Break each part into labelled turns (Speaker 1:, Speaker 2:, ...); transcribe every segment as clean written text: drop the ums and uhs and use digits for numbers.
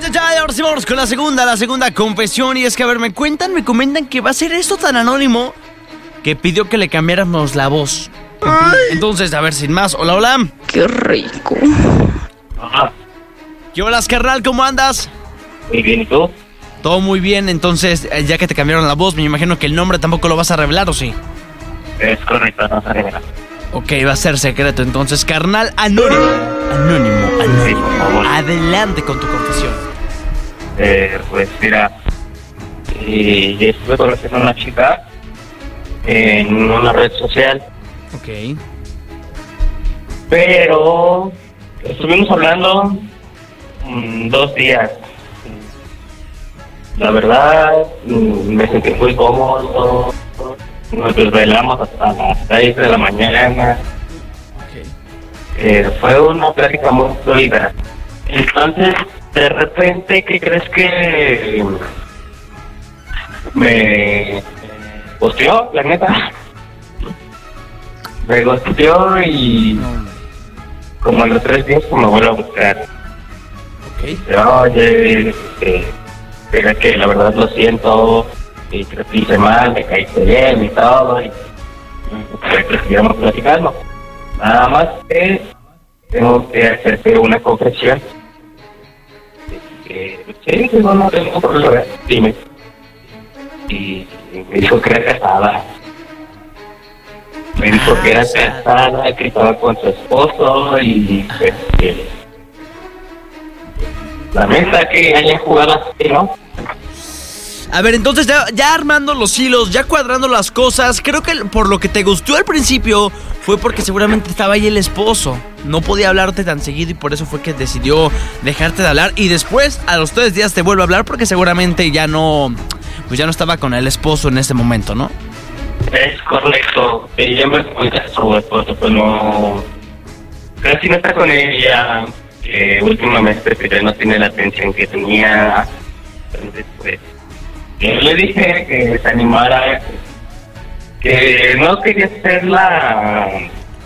Speaker 1: ya, ahora sí vamos con la segunda confesión. Y es que, a ver, me comentan que va a ser esto tan anónimo que pidió que le cambiáramos la voz. Entonces, a ver, sin más, hola.
Speaker 2: Qué rico.
Speaker 3: Ajá.
Speaker 1: ¿Qué hola, carnal? ¿Cómo andas?
Speaker 3: Muy bien, ¿y tú?
Speaker 1: Todo muy bien, entonces, ya que te cambiaron la voz, me imagino que el nombre tampoco lo vas a revelar, ¿o sí?
Speaker 3: Es correcto, no se revela.
Speaker 1: Ok, va a ser secreto, entonces, carnal, anónimo.
Speaker 3: Sí, por favor.
Speaker 1: Adelante con tu confesión.
Speaker 3: Pues mira, yo estuve conociendo a una chica en una red social,
Speaker 1: Ok.
Speaker 3: pero estuvimos hablando 2 días. La verdad, me sentí muy cómodo. Nos desvelamos hasta las 6 de la mañana. Fue una plática muy fluida. Entonces, de repente, ¿qué crees que me posteó, la neta? Me posteó y como a los 3 días pues, me vuelvo a buscar. Oye, era que la verdad lo siento, y creo que hice mal, me caíste bien y todo, y que sigamos platicando. Nada más que tengo que hacerte una confesión. Sí, no tengo problema, dime. Y me dijo que era casada. Me dijo que era casada, que estaba con su esposo y pues que lamenta que hayan jugado así, ¿no?
Speaker 1: A ver, entonces ya armando los hilos, ya cuadrando las cosas, creo que por lo que te gustó al principio fue porque seguramente estaba ahí el esposo. No podía hablarte tan seguido y por eso fue que decidió dejarte de hablar. Y después, a los 3 días te vuelve a hablar porque seguramente ya no estaba con el esposo en ese momento, ¿no?
Speaker 3: Es correcto. Ella me cuenta que su esposo, pues no... Casi no está con ella. Últimamente pues, ya no tiene la atención que tenía. Entonces, pues... Yo le dije que se animara, que no quería ser la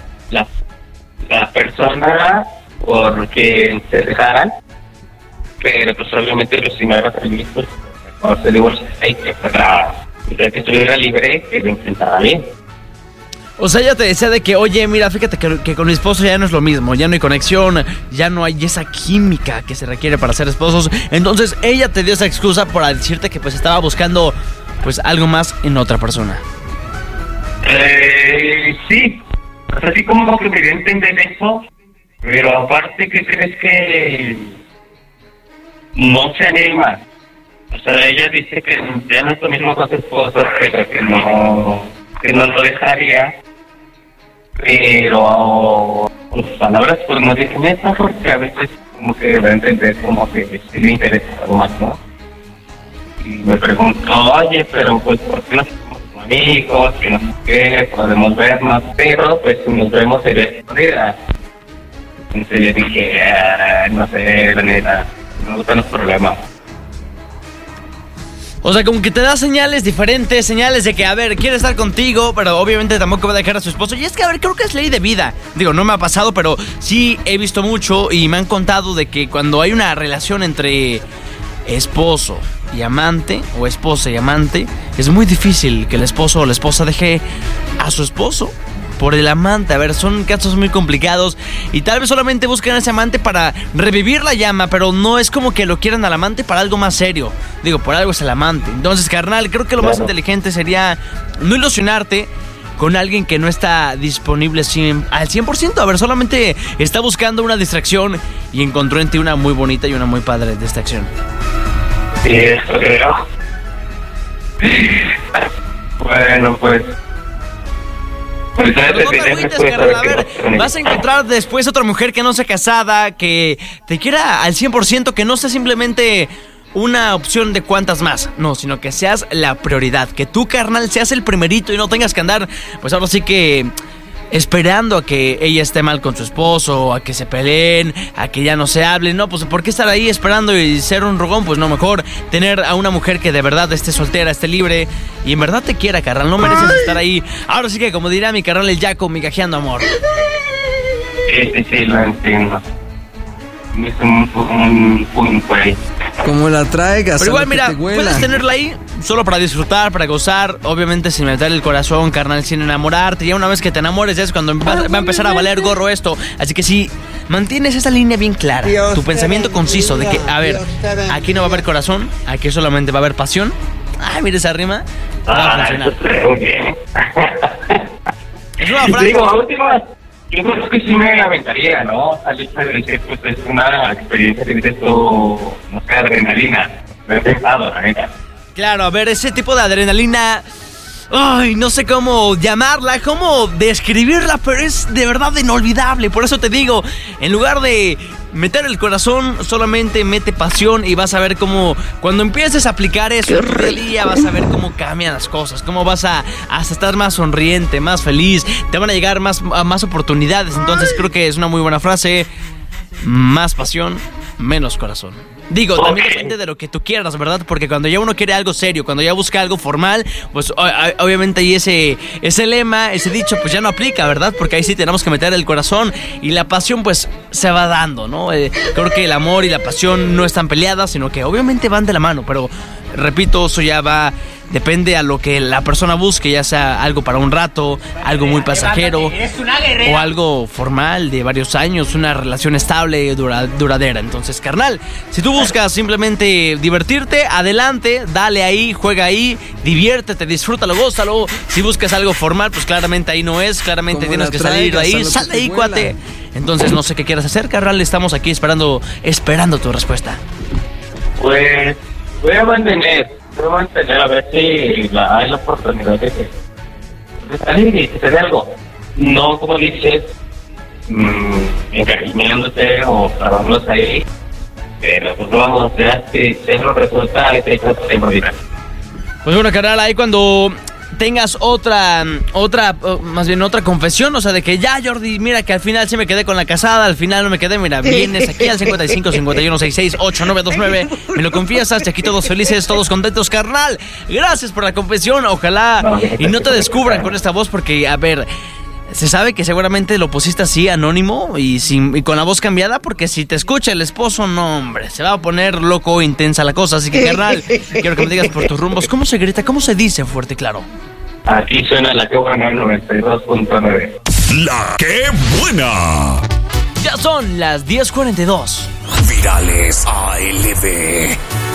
Speaker 3: persona por quien se dejaran, pero pues obviamente los si no era feliz, pues mejor se divorcia y que para que estuviera libre, que lo intentara bien.
Speaker 1: O sea, ella te decía de que, oye, mira, fíjate que con mi esposo ya no es lo mismo, ya no hay conexión, ya no hay esa química que se requiere para ser esposos. Entonces, ella te dio esa excusa para decirte que pues estaba buscando pues algo más en otra persona.
Speaker 3: Sí, o sea, sí como que quería entender eso, pero aparte, ¿qué crees que no se anima? O sea, ella dice que ya no es lo mismo con su esposo, pero que no lo dejaría. Pero con sus palabras pues no dicen eso porque a veces como que va a entender como que sí le interesa algo más, ¿no? Y me preguntó, oye, pero pues ¿por qué no somos amigos? Que no sé qué, podemos vernos, pero pues si nos vemos sería escondida. Entonces yo dije, no sé, la neta, no me gustan los problemas.
Speaker 1: O sea, como que te da señales diferentes, señales de que, a ver, quiere estar contigo, pero obviamente tampoco va a dejar a su esposo. Y es que, a ver, creo que es ley de vida. Digo, no me ha pasado, pero sí he visto mucho y me han contado de que cuando hay una relación entre esposo y amante, o esposa y amante, es muy difícil que el esposo o la esposa deje a su esposo por el amante. A ver, son casos muy complicados y tal vez solamente busquen a ese amante para revivir la llama, pero no es como que lo quieran al amante para algo más serio. Digo, por algo es el amante. Entonces, carnal, creo que lo más inteligente sería no ilusionarte con alguien que no está disponible al 100%. A ver, solamente está buscando una distracción y encontró en ti una muy bonita y una muy padre distracción.
Speaker 3: Sí, eso creo. Bueno, pues...
Speaker 1: Pero no te agüites, carnal. A ver, vas a encontrar después otra mujer que no sea casada, que te quiera al 100%, que no sea simplemente una opción de cuantas más. No, sino que seas la prioridad. Que tú, carnal, seas el primerito y no tengas que andar, pues ahora sí que esperando a que ella esté mal con su esposo, a que se peleen, a que ya no se hablen. No, pues ¿por qué estar ahí esperando y ser un rogón? Pues no, mejor tener a una mujer que de verdad esté soltera, esté libre y en verdad te quiera, carnal. No mereces estar ahí. Ahora sí que, como dirá mi carnal el Jaco, migajeando amor.
Speaker 3: Sí, lo entiendo. Es un güey.
Speaker 2: Como la traigas.
Speaker 1: Pero igual, mira,
Speaker 2: te huela.
Speaker 1: puedes tenerla ahí solo para disfrutar, para gozar, obviamente sin meter el corazón, carnal, sin enamorarte. Ya una vez que te enamores ya es cuando va a empezar a valer gorro esto. Así que si mantienes esa línea bien clara, tu pensamiento conciso de que, a ver, aquí no va a haber corazón, aquí solamente va a haber pasión. Ay, mira esa rima. Va a funcionar.
Speaker 3: Eso está muy bien.
Speaker 1: Es una frase.
Speaker 3: Digo, a últimas, yo creo que sí me aventaría, ¿no? Al hecho de decir, pues es una experiencia que dices tú, no sé, adrenalina. Me he pensado, la neta.
Speaker 1: Claro, a ver, ese tipo de adrenalina. Ay, no sé cómo llamarla, cómo describirla, pero es de verdad inolvidable. Por eso te digo, en lugar de meter el corazón, solamente mete pasión y vas a ver cómo, cuando empieces a aplicar eso en tu día a día, vas a ver cómo cambian las cosas, cómo vas a hasta estar más sonriente, más feliz, te van a llegar más oportunidades. Entonces creo que es una muy buena frase: más pasión, menos corazón. Digo, también depende de lo que tú quieras, ¿verdad? Porque cuando ya uno quiere algo serio, cuando ya busca algo formal, pues obviamente ahí ese lema, ese dicho, pues ya no aplica, ¿verdad? Porque ahí sí tenemos que meter el corazón y la pasión, pues se va dando, ¿no? Creo que el amor y la pasión no están peleadas, sino que obviamente van de la mano, pero repito, eso ya va... Depende a lo que la persona busque, ya sea algo para un rato, algo muy pasajero o algo formal de varios años, una relación estable, duradera. Entonces, carnal, si tú buscas simplemente divertirte, adelante, dale ahí, juega ahí, diviértete, disfrútalo, gózalo. Si buscas algo formal, pues claramente ahí no es, claramente tienes que salir de ahí, sal de ahí, cuate. Entonces, no sé qué quieras hacer, carnal, estamos aquí esperando tu respuesta.
Speaker 3: Pues voy a mantener a ver si hay la oportunidad de salir y que se dé algo. No, como dices, encariñándote o clavándote ahí, pero pues vamos, ya si eso resulta, te echas de morir.
Speaker 1: Pues bueno, carnal, ahí cuando tengas otra confesión, o sea, de que ya, Jordi, mira que al final sí me quedé con la casada, al final no me quedé, mira, vienes aquí al 55 51 66 8929, me lo confiesas y aquí todos felices, todos contentos, carnal. Gracias por la confesión, ojalá y no te descubran con esta voz, porque, a ver, se sabe que seguramente lo pusiste así, anónimo y con la voz cambiada, porque si te escucha el esposo, no, hombre, se va a poner loco, intensa la cosa. Así que, carnal, quiero que me digas por tus rumbos, ¿cómo se grita, cómo se dice fuerte y claro?
Speaker 3: Aquí suena la que buena 92.9.
Speaker 4: La que buena.
Speaker 1: Ya son las 10:42.
Speaker 4: Virales ALB.